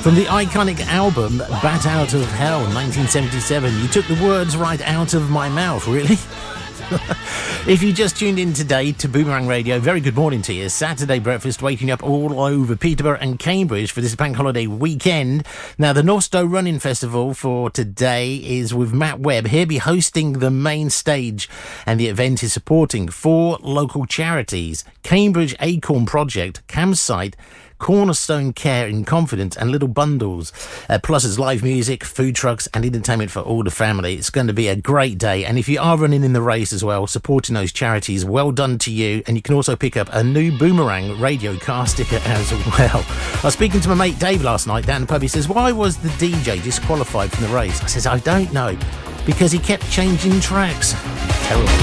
From the iconic album Bat Out of Hell, 1977, you took the words right out of my mouth, really? If you just tuned in today to Boomerang Radio, very good morning to you. Saturday breakfast waking up all over Peterborough and Cambridge for this bank holiday weekend. Now, the Northstowe Running Festival for today is with Matt Webb. He'll be hosting the main stage, and the event is supporting 4 local charities: Cambridge Acorn Project, Campsite, Cornerstone Care in Confidence, and Little Bundles. Plus there's live music, food trucks and entertainment for all the family. It's going to be a great day, and if you are running in the race as well, supporting those charities, well done to you. And you can also pick up a new Boomerang Radio car sticker as well. I was speaking to my mate Dave last night down the pub. He says, why was the DJ disqualified from the race? I says, I don't know, because he kept changing tracks. Terrible.